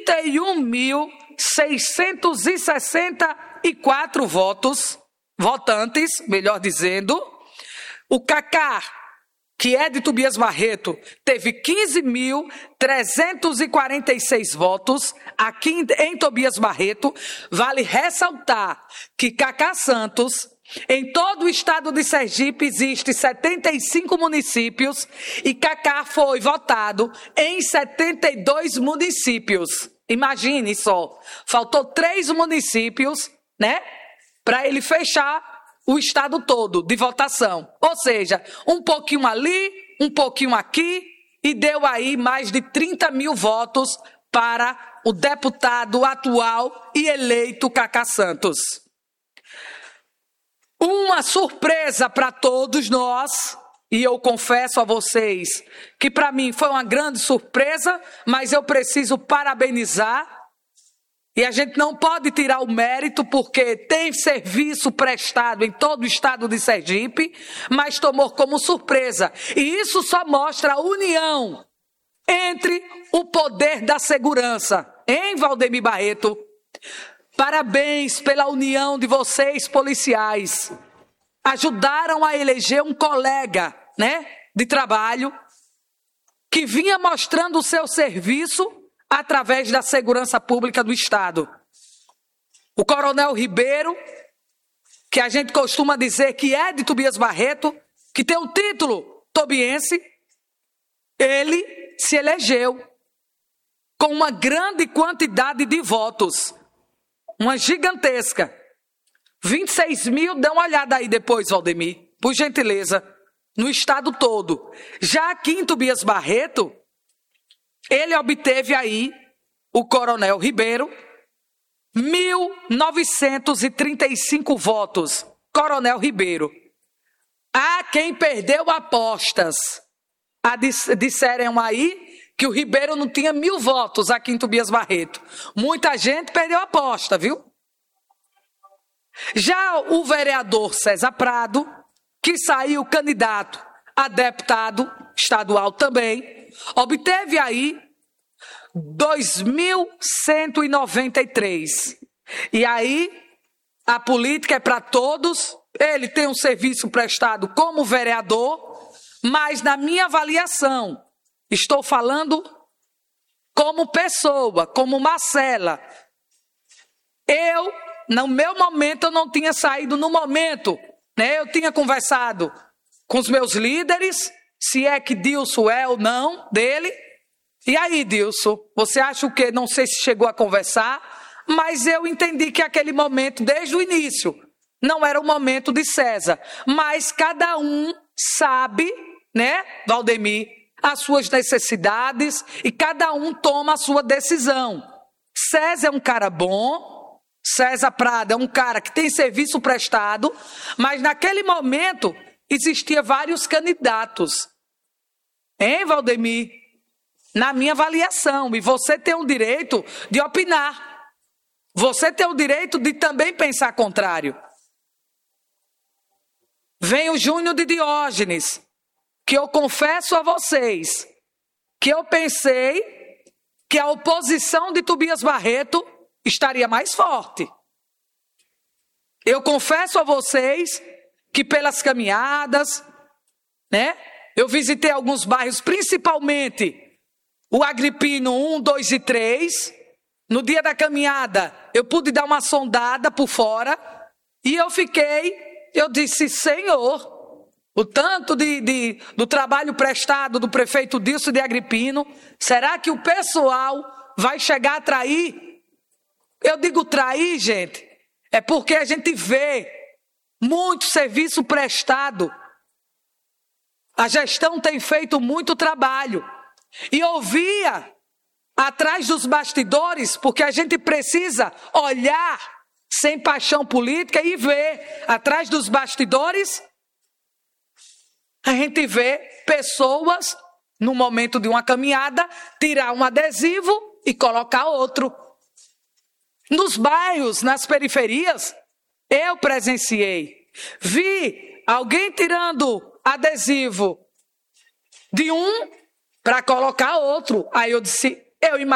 31.664 votantes, melhor dizendo. O Cacá, que é de Tobias Barreto, teve 15.346 votos aqui em Tobias Barreto. Vale ressaltar que Cacá Santos, em todo o estado de Sergipe, existe 75 municípios e Cacá foi votado em 72 municípios. Imagine só, faltou 3 municípios, né, para ele fechar o estado todo de votação. Ou seja, um pouquinho ali, um pouquinho aqui, e deu aí mais de 30 mil votos para o deputado atual e eleito Cacá Santos. Uma surpresa para todos nós, e eu confesso a vocês que para mim foi uma grande surpresa, mas eu preciso parabenizar. E a gente não pode tirar o mérito porque tem serviço prestado em todo o estado de Sergipe, mas tomou como surpresa. E isso só mostra a união entre o poder da segurança. Hein, Valdemir Barreto? Parabéns pela união de vocês, policiais. Ajudaram a eleger um colega, né, de trabalho que vinha mostrando o seu serviço através da segurança pública do estado. O Coronel Ribeiro, que a gente costuma dizer que é de Tobias Barreto, que tem o título tobiense, ele se elegeu com uma grande quantidade de votos, uma gigantesca. 26 mil, dá uma olhada aí depois, Valdemir, por gentileza, no estado todo. Já aqui em Tobias Barreto, ele obteve aí, o Coronel Ribeiro, 1.935 votos. Coronel Ribeiro. Há quem perdeu apostas. Disseram aí que o Ribeiro não tinha 1.000 votos aqui em Tobias Barreto. Muita gente perdeu aposta, viu? Já o vereador César Prado, que saiu candidato a deputado estadual também, obteve aí 2.193. E aí, a política é para todos. Ele tem um serviço prestado como vereador, mas na minha avaliação, estou falando como pessoa, como Marcela. No meu momento, eu não tinha saído no momento, né? Eu tinha conversado com os meus líderes, se é que Dilson é ou não dele. E aí, Dilson, você acha o quê? Não sei se chegou a conversar, mas eu entendi que aquele momento, desde o início, não era o momento de César. Mas cada um sabe, né, Valdemir, as suas necessidades e cada um toma a sua decisão. César é um cara bom, César Prado é um cara que tem serviço prestado, mas naquele momento existia vários candidatos. Hein, Valdemir? Na minha avaliação. E você tem o direito de opinar. Você tem o direito de também pensar contrário. Vem o Júnior de Diógenes, que eu confesso a vocês que eu pensei que a oposição de Tobias Barreto estaria mais forte. Eu confesso a vocês que pelas caminhadas, né, eu visitei alguns bairros, principalmente o Agripino 1, 2 e 3. No dia da caminhada, eu pude dar uma sondada por fora e eu disse, Senhor, o tanto do trabalho prestado do prefeito Dilson de Agripino, será que o pessoal vai chegar a trair? Eu digo trair, gente, é porque a gente vê muito serviço prestado. A gestão tem feito muito trabalho. E ouvia atrás dos bastidores, porque a gente precisa olhar sem paixão política e ver atrás dos bastidores. A gente vê pessoas, no momento de uma caminhada, tirar um adesivo e colocar outro. Nos bairros, nas periferias, eu presenciei. Vi alguém tirando adesivo de um para colocar outro. Aí eu disse, eu imagino